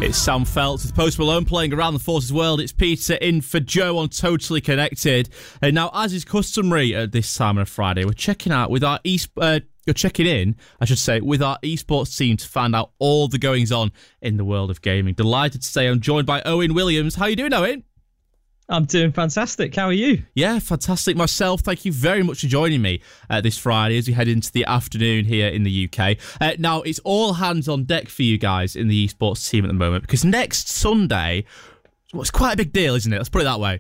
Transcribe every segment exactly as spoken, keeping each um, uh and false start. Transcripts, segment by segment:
It's Sam Feltz with Post Malone playing Around the Forces World. It's Peter in for Joe on Totally Connected. And now, as is customary at this time on a Friday, we're checking out with our e uh, you're checking in, I should say, with our esports team to find out all the goings on in the world of gaming. Delighted to say I'm joined by Owen Williams. How you doing, Owen? I'm doing fantastic. How are you? Yeah, fantastic myself. Thank you very much for joining me uh, this Friday as we head into the afternoon here in the U K. Uh, now, it's all hands on deck for you guys in the esports team at the moment because next Sunday, well, it's quite a big deal, isn't it? Let's put it that way.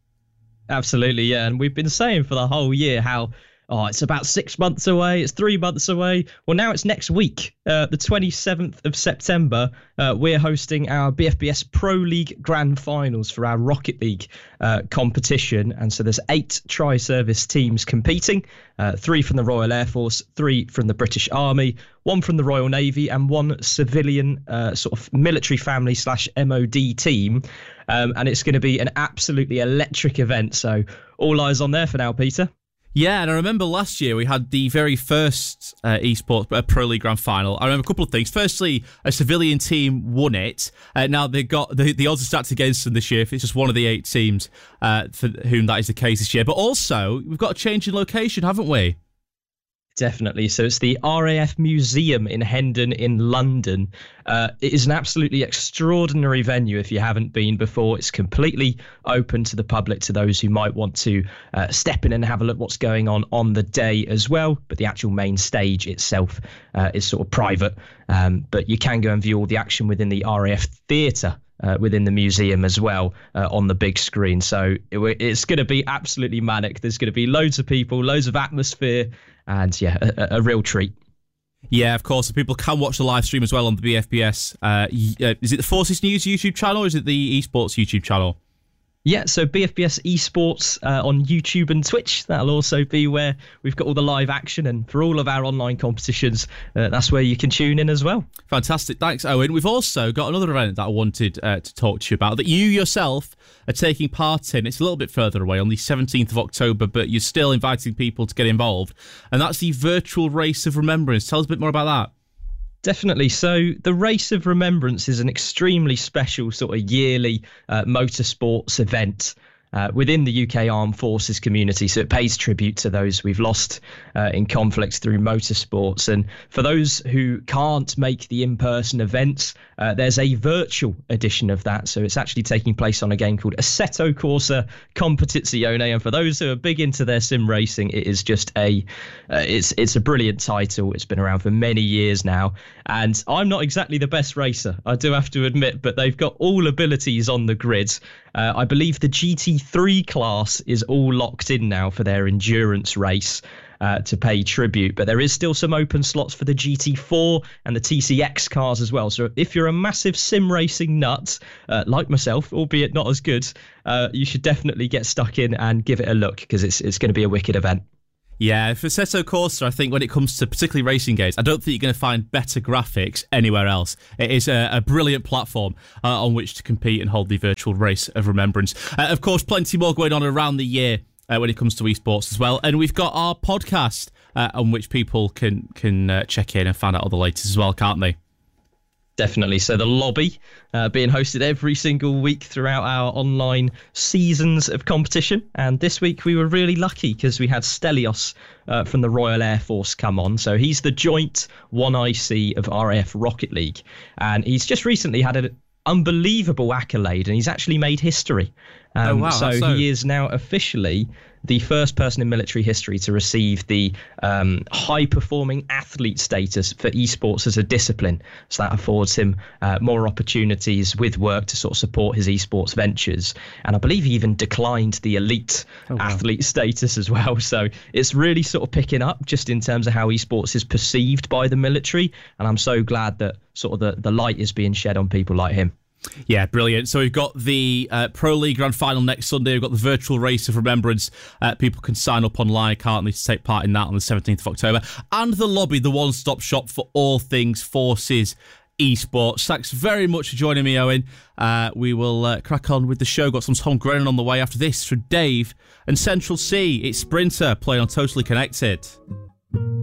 Absolutely, yeah. And we've been saying for the whole year how, oh, it's about six months away, it's three months away. Well, now it's next week, uh, the twenty-seventh of September. Uh, we're hosting our B F B S Pro League Grand Finals for our Rocket League uh, competition. And so there's eight tri-service teams competing, uh, three from the Royal Air Force, three from the British Army, one from the Royal Navy and one civilian uh, sort of military family slash M O D team. Um, and it's going to be an absolutely electric event. So all eyes on there for now, Peter. Yeah, and I remember last year we had the very first uh, esports uh, Pro League Grand Final. I remember a couple of things. Firstly, a civilian team won it. Uh, now they got the, the odds are stacked against them this year. If it's just one of the eight teams uh, for whom that is the case this year. But also, we've got a change in location, haven't we? Definitely. So it's the R A F Museum in Hendon in London. Uh, it is an absolutely extraordinary venue if you haven't been before. It's completely open to the public, to those who might want to uh, step in and have a look what's going on on the day as well. But the actual main stage itself uh, is sort of private. Um, but you can go and view all the action within the R A F Theatre. Uh, within the museum as well uh, on the big screen. So it, it's going to be absolutely manic. There's going to be loads of people, loads of atmosphere, and yeah, a, a real treat. Yeah, of course. People can watch the live stream as well on the B F B S. Uh, is it the Forces News YouTube channel or is it the Esports YouTube channel? Yeah, so B F B S Esports uh, on YouTube and Twitch. That'll also be where we've got all the live action. And for all of our online competitions, uh, that's where you can tune in as well. Fantastic. Thanks, Owen. We've also got another event that I wanted uh, to talk to you about that you yourself are taking part in. It's a little bit further away on the seventeenth of October, but you're still inviting people to get involved. And that's the Virtual Race of Remembrance. Tell us a bit more about that. Definitely. So the Race of Remembrance is an extremely special sort of yearly uh, motorsports event uh, within the U K Armed Forces community. So it pays tribute to those we've lost uh, in conflicts through motorsports. And for those who can't make the in-person events, uh, there's a virtual edition of that. So it's actually taking place on a game called Assetto Corsa Competizione. And for those who are big into their sim racing, it is just a uh, it's it's a brilliant title. It's been around for many years now. And I'm not exactly the best racer, I do have to admit, but they've got all abilities on the grid. Uh, I believe the G T three class is all locked in now for their endurance race uh, to pay tribute. But there is still some open slots for the G T four and the T C X cars as well. So if you're a massive sim racing nut, uh, like myself, albeit not as good, uh, you should definitely get stuck in and give it a look because it's it's going to be a wicked event. Yeah, for Assetto Corsa, I think when it comes to particularly racing games, I don't think you're going to find better graphics anywhere else. It is a, a brilliant platform uh, on which to compete and hold the Virtual Race of Remembrance. Uh, of course, plenty more going on around the year uh, when it comes to esports as well. And we've got our podcast uh, on which people can, can uh, check in and find out all the latest as well, can't they? Definitely. So the lobby uh, being hosted every single week throughout our online seasons of competition. And this week we were really lucky because we had Stelios uh, from the Royal Air Force come on. So he's the joint one I C of R A F Rocket League. And he's just recently had an unbelievable accolade and he's actually made history. Um, oh, wow, so, so he is now officially the first person in military history to receive the um, high-performing athlete status for esports as a discipline. So that affords him uh, more opportunities with work to sort of support his esports ventures. And I believe he even declined the elite oh, wow. athlete status as well. So it's really sort of picking up just in terms of how esports is perceived by the military. And I'm so glad that sort of the, the light is being shed on people like him. Yeah, brilliant. So we've got the uh, Pro League Grand Final next Sunday. We've got the Virtual Race of Remembrance. Uh, people can sign up online, can't they, to take part in that on the seventeenth of October. And the lobby, the one-stop shop for all things Forces esports. Thanks very much for joining me, Owen. Uh, we will uh, crack on with the show. Got some Tom Grennan on the way after this from Dave and Central C. It's Sprinter playing on Totally Connected.